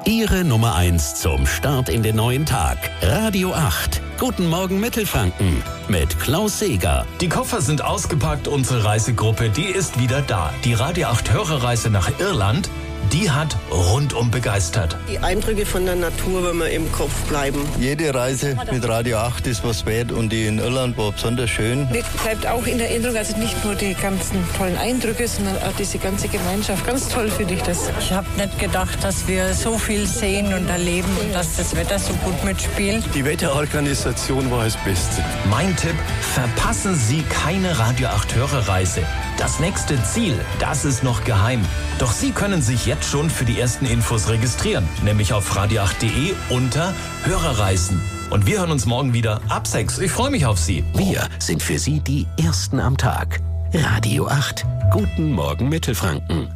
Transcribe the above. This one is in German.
Ihre Nummer 1 zum Start in den neuen Tag. Radio 8. Guten Morgen Mittelfranken mit Klaus Seeger. Die Koffer sind ausgepackt, unsere Reisegruppe, die ist wieder da. Die Radio 8 Hörerreise nach Irland, die hat rundum begeistert. Die Eindrücke von der Natur, wenn wir im Kopf bleiben. Jede Reise mit Radio 8 ist was wert und die in Irland war besonders schön. Mir bleibt auch in Erinnerung, also nicht nur die ganzen tollen Eindrücke, sondern auch diese ganze Gemeinschaft. Ganz toll finde ich das. Ich habe nicht gedacht, dass wir so viel sehen und erleben und dass das Wetter so gut mitspielt. Die Wetterorganisation war das Beste. Mein Tipp, verpassen Sie keine Radio 8 Hörerreise. Das nächste Ziel, das ist noch geheim. Doch Sie können sich jetzt schon für die ersten Infos registrieren, nämlich auf radio8.de unter Hörerreisen. Und wir hören uns morgen wieder ab 6. Ich freue mich auf Sie. Wir sind für Sie die Ersten am Tag. Radio 8. Guten Morgen Mittelfranken.